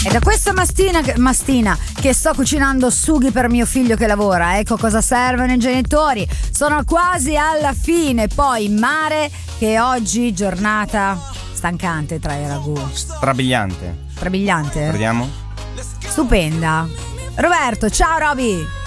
E da questa mastina che sto cucinando sughi per mio figlio che lavora. Ecco cosa servono i genitori. Sono quasi alla fine. Poi in mare, che oggi giornata stancante tra i ragù. Strabiliante. Strabiliante? Guardiamo. Stupenda. Roberto, ciao Roby.